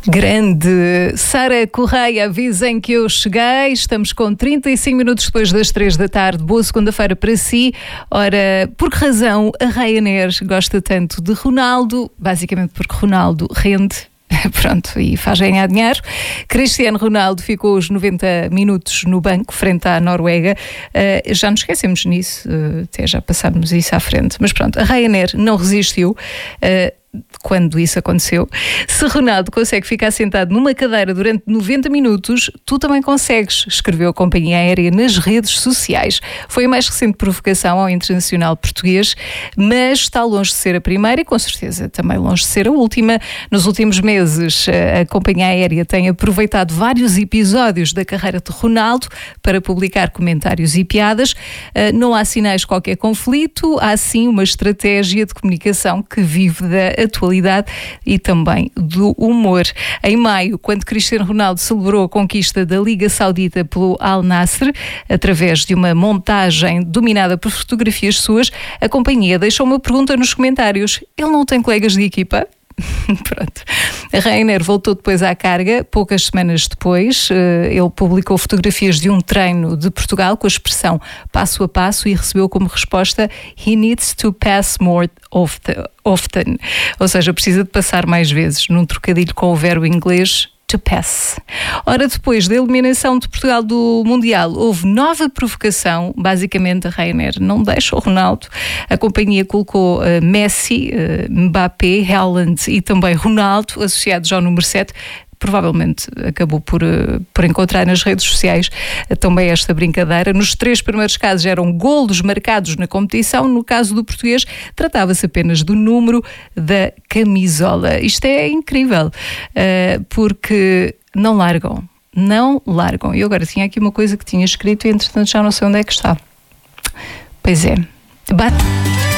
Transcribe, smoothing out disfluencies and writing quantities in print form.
Grande Sara Correia, avisem que eu cheguei. Estamos com 35 minutos depois das 3 da tarde. Boa segunda-feira para si. Ora, por que razão a Ryanair gosta tanto de Ronaldo? Basicamente porque Ronaldo rende. Pronto, e faz ganhar dinheiro. Cristiano Ronaldo ficou os 90 minutos no banco, frente à Noruega. Já nos esquecemos nisso, até já passámos isso à frente. Mas pronto, a Ryanair não resistiu quando isso aconteceu. Se Ronaldo consegue ficar sentado numa cadeira durante 90 minutos, tu também consegues, escreveu a companhia aérea nas redes sociais. Foi a mais recente provocação ao internacional português, mas está longe de ser a primeira e com certeza também longe de ser a última. Nos últimos meses, a companhia aérea tem aproveitado vários episódios da carreira de Ronaldo para publicar comentários e piadas. Não há sinais de qualquer conflito, há sim uma estratégia de comunicação que vive da atualidade e também do humor. Em maio, quando Cristiano Ronaldo celebrou a conquista da Liga Saudita pelo Al Nassr, através de uma montagem dominada por fotografias suas, a companhia deixou uma pergunta nos comentários: ele não tem colegas de equipa? Pronto. A Ryanair voltou depois à carga, poucas semanas depois. Ele publicou fotografias de um treino de Portugal com a expressão passo a passo e recebeu como resposta: he needs to pass more often. Ou seja, precisa de passar mais vezes, num trocadilho com o verbo inglês to pass. Ora, depois da eliminação de Portugal do Mundial, houve nova provocação. Basicamente, a Ryanair não deixa o Ronaldo. A companhia colocou Messi, Mbappé, Haaland e também Ronaldo, associados ao número 7. Provavelmente acabou por encontrar nas redes sociais também esta brincadeira. Nos 3 primeiros casos eram golos marcados na competição. No caso do português, tratava-se apenas do número da camisola. Isto é incrível, porque não largam. Eu agora tinha aqui uma coisa que tinha escrito e entretanto já não sei onde é que está. Pois é. Bate.